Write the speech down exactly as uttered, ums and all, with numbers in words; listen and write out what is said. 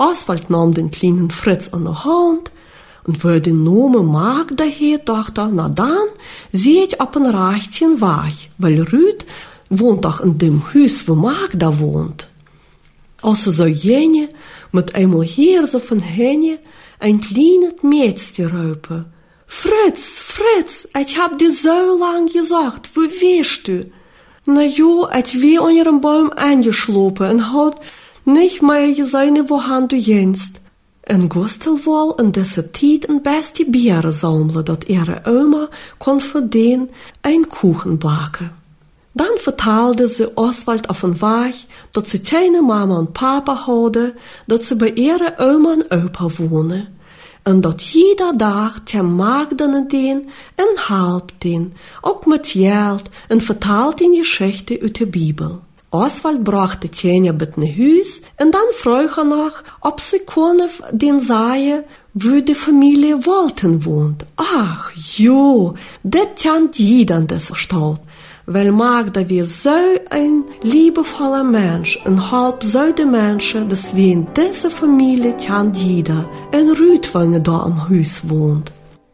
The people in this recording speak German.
Oswald nahm den kleinen Fritz an der Hand und weil den Namen Magda heet, dachte er, na dann zie ich op een rechtchen weg, weil Rüd wohnt doch in dem Haus, wo Magda wohnt. Also so jene mit einmal hier so von Henne ein kleines Mädchen rufen. Fritz, Fritz, ich hab dir so lang gesagt, wo wärst du? Na jo, ich wär an ihrem Baum eingeschlopen und hat nicht mehr gesehen, wohin du jenst. En Gustel wol in deze tijd een beste bieren sammeln, dat ihre Oma kon voor den een Kuchen backen. Dan vertelde ze Oswald auf den Weg, dat ze keine Mama und Papa hadden, dat ze bij ihre Oma en Opa wohnen. En dat jeder dag ter Magden den en halb den, ook met geld, en vertelt den Geschichte uit de Bibel. Oswald brachte Tjenja mit ne Hüs und dann frug er noch, ob sie können den sagen, wo die Familie Walten wohnt. Ach, jo, das tjant jeder in dieser Stadt, weil Magda wie so ein liebevoller Mensch und halb so die Menschen, dass wie in dieser Familie tjant jeder ein Rüd, wenn er da am Hüs wohnt.